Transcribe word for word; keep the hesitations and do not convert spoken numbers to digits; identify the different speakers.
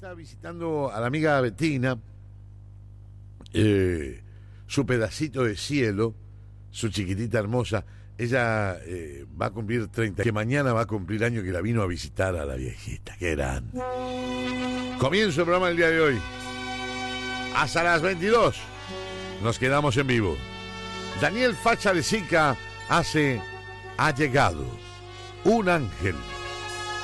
Speaker 1: estaba visitando a la amiga Bettina, eh, su pedacito de cielo, su chiquitita hermosa. Ella eh, va a cumplir treinta, que mañana va a cumplir año, que la vino a visitar a la viejita. Qué grande. Comienzo el programa del día de hoy. Hasta las veintidós nos quedamos en vivo. Daniel Facha de Sica hace Ha llegado un ángel.